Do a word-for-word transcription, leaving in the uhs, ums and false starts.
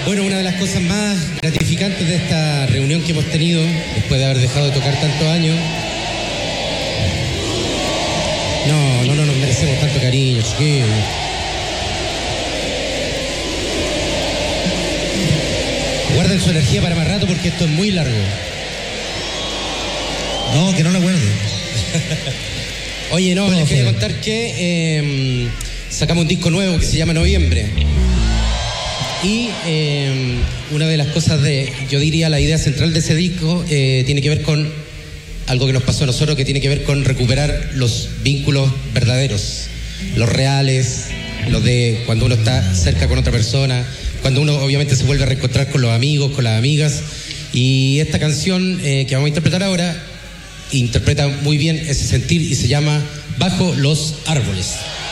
Bueno, una de las cosas más gratificantes de esta reunión que hemos tenido, después de haber dejado de tocar tantos años. No, no, no nos merecemos tanto cariño, chiquillos. Guarden su energía para más rato porque esto es muy largo. No, que no la guarden. Oye, no, les quería contar que eh, sacamos un disco nuevo que se llama Noviembre. Y eh, una de las cosas de, yo diría, la idea central de ese disco eh, tiene que ver con algo que nos pasó a nosotros, que tiene que ver con recuperar los vínculos verdaderos, los reales, los de cuando uno está cerca con otra persona, cuando uno obviamente se vuelve a reencontrar con los amigos, con las amigas. Y esta canción eh, que vamos a interpretar ahora interpreta muy bien ese sentir y se llama Bajo los Árboles.